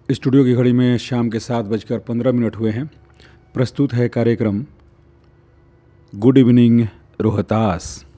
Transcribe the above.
Studio की घड़ी में शाम के 7:15 हुए हैं। प्रस्तुत है कार्यक्रम गुड इवनिंग रोहतास।